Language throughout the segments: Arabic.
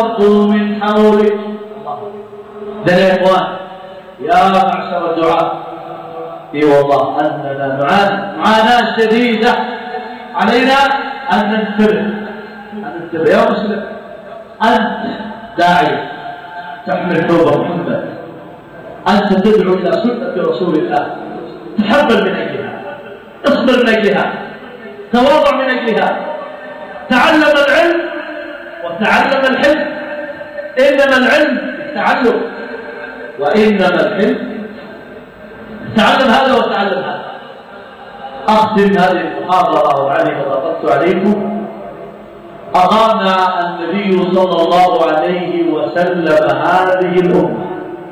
من حولك. ده يا إخوان يا معشر الدعاء، اي والله أننا معاناة شديدة، علينا أن ننتبه يا مسلم. أنت داعي تحمل حب محمد، أنت تدعو إلى سنة رسول الله، تحمل من أجلها، اصبر من أجلها، تواضع من أجلها، تعلم العلم وتعلم الحلم. إنما العلم التعلم، وإنما الحلم تعلم هذا وتعلم هذا. أختم هذه المحاضرة وعلي ما ضغطت عليكم. أقامنا النبي صلى الله عليه وسلم هذه الأمة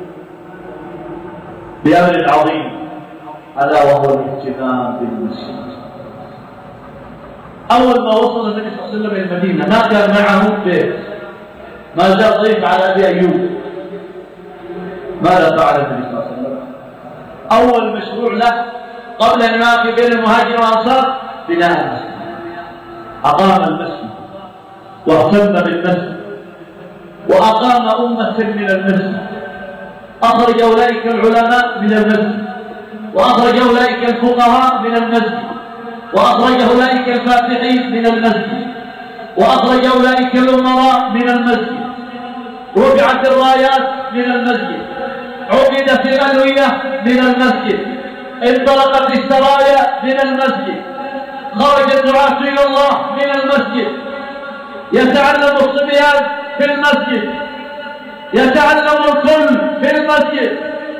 بأمر عظيم، ألا وهو الاهتمام بالمسجد. أول ما وصل النبي صلى الله عليه وسلم إلى المدينة ما كان معه بيت، ما جاء ضيف على أبي أيوب. ماذا فعل النبي صلى الله عليه وسلم؟ أول مشروع له قبل أن يواقف بين المهاجرين والأنصار بناء المسجد. أقام المسجد واهتم بالمسجد وأقام أمة من المسجد، أخرج أولئك العلماء من المسجد، وأخرج أولئك الفقهاء من المسجد، وأخرج أولئك الفاتحين من المسجد، وأخرج أولئك الأمراء من المسجد، رفعت الرايات من المسجد، عقدت الألوية من المسجد، انطلقت السرايا من المسجد، خرج الدعاة إلى الله من المسجد، يتعلم الصبيان في المسجد، يتعلم الكل في المسجد،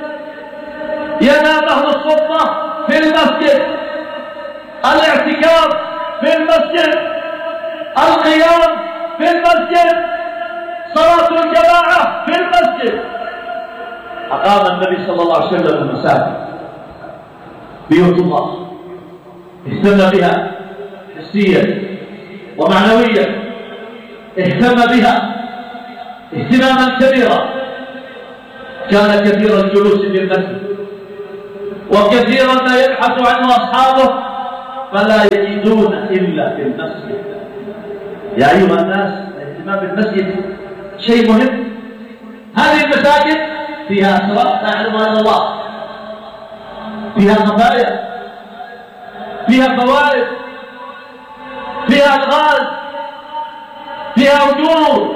ينام أهل السلطة في المسجد، الاعتكاف في المسجد، القيام في المسجد، صلاة الجماعة في المسجد. أقام النبي صلى الله عليه وسلم المساجد، بيوت الله، اهتم بها حسيا ومعنويا، اهتم بها اهتماما كبيرا. كان كثير الجلوس في المسجد، وكثيرا ما يبحث عنه أصحابه فلا يجدون إلا في المسجد. يا أيها الناس، الاهتمام بالمسجد شيء مهم. هذه المساجد فيها أسرار لا يعلمها إلا الله، فيها خفايا، فيها فوائد، فيها ألغاز، فيها أجور،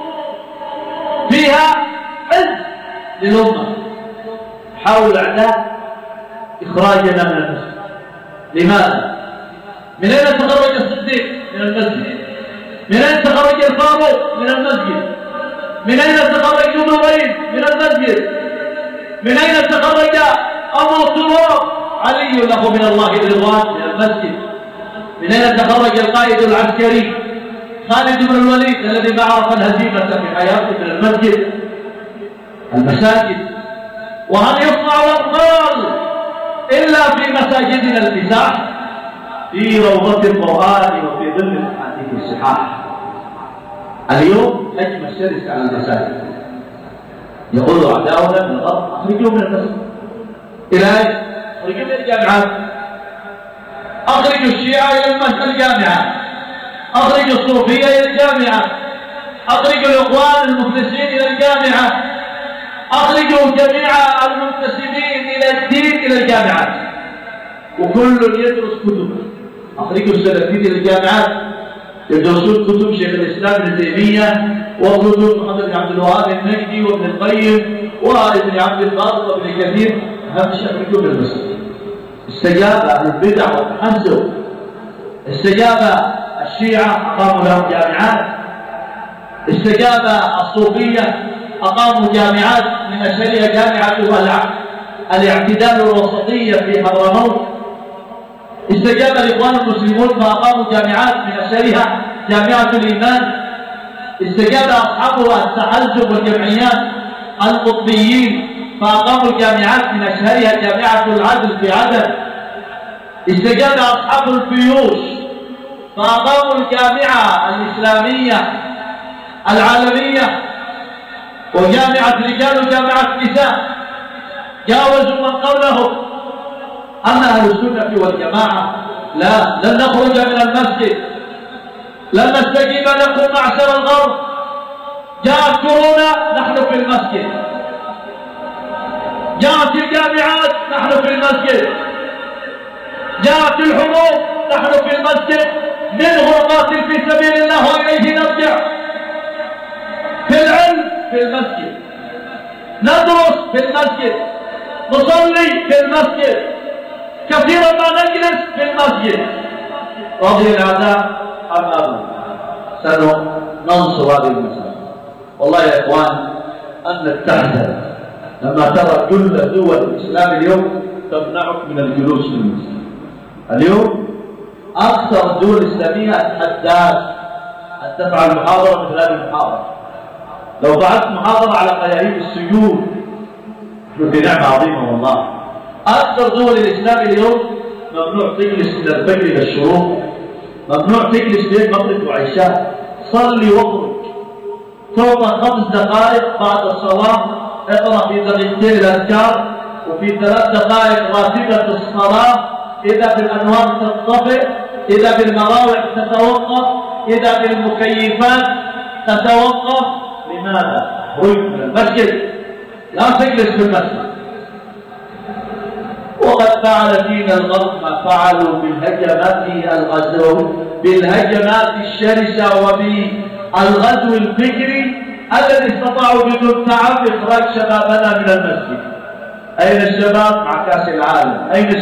فيها عز للأمة. حاول الأعداء إخراجنا من المسجد. لماذا؟ من أين تخرج الصديق؟ من المسجد. من أين تخرج الفاروق؟ من المسجد. من أين تخرج ذو نورين؟ من المسجد. من أين تخرج أبو طلاب علي له من الله الرضوان؟ من المسجد. من أين تخرج القائد العسكري خالد بن الوليد الذي ما عرف الهزيمة في حياته؟ من المسجد. المساجد. وهل يصنع الأطفال إلا في مساجدنا الفساح؟ في روضة القرآن وفي ظل الأحاديث الصحاح. اليوم هجمة شرسة على المساجد. يقول أعداؤنا من الأرض أخرجوا من المسجد. إلى أين؟ أخرجوا من الجامعات، أخرجوا الشيعة إلى الجامعة، أخرجوا الصوفية إلى الجامعة، أخرجوا الإخوان المخلصين إلى الجامعة، أخرجوا جميع المنتسبين إلى الدين إلى الجامعات، وكل يدرس كتب. أخرجوا السلفيين إلى الجامعات يدرسون كتب شيخ الإسلام ابن تيمية، وكتب محمد بن عبد الوهاب النجدي وابن القيم وابن عبد البر وابن كثير. هذا الشيء أخرجوا من المسجد. استجاب أهل البدع والتحزب، استجاب الشيعة أقاموا لهم جامعات، استجاب الصوفية أقاموا جامعات، من أشهرها جامعة الاعتدال الوسطية في حضرموت. استجاب الإخوان المسلمون فأقاموا جامعات، من أشهرها جامعة الإيمان. استجاب أصحابها التحزب والجمعيات القطبيين فأقاموا جامعات، من أشهرها جامعة العدل في عدن. استجاب أصحاب الفيوش فأقاموا الجامعة الإسلامية العالمية، وجامعة رجال وجامعة نساء، جاوزوا من قبلهم. أما أهل السنة والجماعة لا، لن نخرج من المسجد، لن نستجيب لكم معشر الغرب، جاءت كورونا نحن في المسجد، جاءت الجامعات نحن في المسجد، جاءت الحروب نحن في المسجد، منه نقاتل في سبيل الله وإليه نرجع. في العلم في المسجد، ندرس في المسجد، نصلي في المسجد، كثيرا ما نجلس في المسجد. رضي الأعداء أم أبوا، سننصر هذه المساجد. والله يا إخوان أن تحزن لما ترى كل دول الإسلام اليوم تمنعك من الجلوس في المسجد. اليوم أكثر الدول الإسلامية أتحداك أن تفعل محاضرة مثل هذه المحاضرة. لو فعلت محاضرة على قياديد السجود في نعمة عظيمة والله. أكثر دول الإسلام اليوم ممنوع تجلس من الفجر إلى الشروق، ممنوع تجلس بين مغرب وعشاء. صلي واخرج، تعطى 5 دقائق بعد الصلاة، اقرأ في دقيقتين الأذكار، وفي 3 دقائق راتبة الصلاة. إذا بالأنوار تنطفئ، إذا بالمراوح تتوقف، إذا بالمكيفات تتوقف. لماذا؟ خرج من المسجد، لا تجلس في المسجد. وقد فعل فينا الغرب ما فعلوا بالهجمات الغزو، بالهجمات الشرسة وبالغزو الفكري الذي استطاعوا بدون تعب إخراج شبابنا من المسجد. أين الشباب مع كأس العالم؟ أين